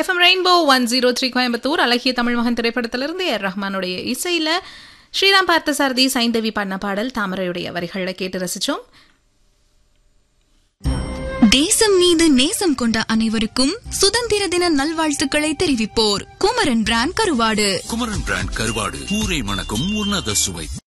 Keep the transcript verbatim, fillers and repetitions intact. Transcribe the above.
FM rainbow one zero three Coimbatore அழகிய தமிழ் மகன் திரைப்படத்திலிருந்து ஏர் ரஹ்மானுடைய இசையில ஸ்ரீராம் பார்த்தசாரதி சைந்தவி பண்ண பாடல் தாமரையுடைய வரிகளை கேட்டு ரசிச்சோம். தேசம் மீது நேசம் கொண்ட அனைவருக்கும் சுதந்திர தின நல்வாழ்த்துக்களை தெரிவிப்போர் குமரன் பிராண்ட் கருவாடு. குமரன் பிராண்ட் கருவாடு ஊரை மணக்கும் உன்னத சுவை.